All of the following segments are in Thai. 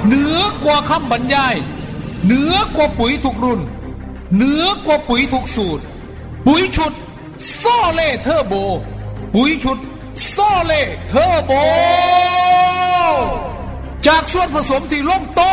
เหนือกว่าคำบรรยายเหนือกว่าปุ๋ยทุกรุ่นเหนือกว่าปุ๋ยทุกสูตรปุ๋ยชุดโซเล่เทอร์โบปุ๋ยชุดโซเล่เทอร์โบจากส่วนผสมที่ลงโต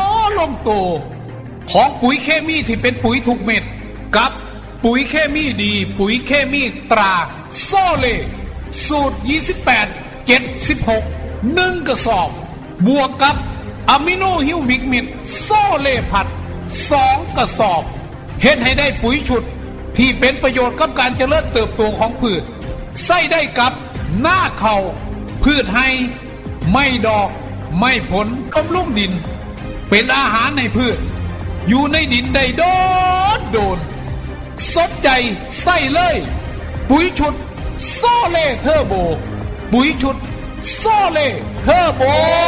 ของปุ๋ยเคมีที่เป็นปุ๋ยทุกเม็ดกับปุ๋ยเคมีดีปุ๋ยเคมีตราโซเล่สูตร28 76 1กระสอบบวกกับอะมิโนฮิวมิกมิดโซเล่ผัด2กระสอบเฮ็ดให้ได้ปุ๋ยชุดที่เป็นประโยชน์กับการเจริญเติบโตของพืชใส่ได้กับหน้าเข่าพืชให้ไม่ดอกไม่ผลบำรุงดินเป็นอาหารในพืชอยู่ในดินได้โดนสนใจใส่เลยปุ๋ยชุดโซเล่เทอร์โบปุ๋ยชุดโซเล่เทอร์โบ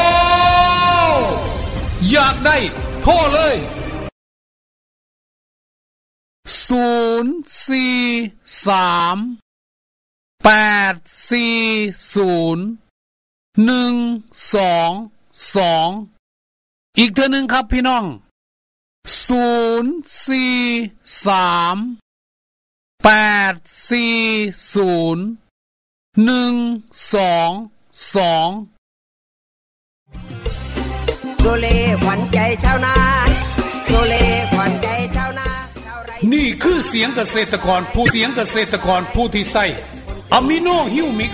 อยากได้โทรเลย043-840-122อีกเทื่อนึงครับพี่น้อง043-840-122 โซเล่ขวัญใจชาวนาโซเล่ขวัญใจชาวนานี่คือเสียงเกษตรกรผู้ที่ใส่อะมิโนฮิวมิก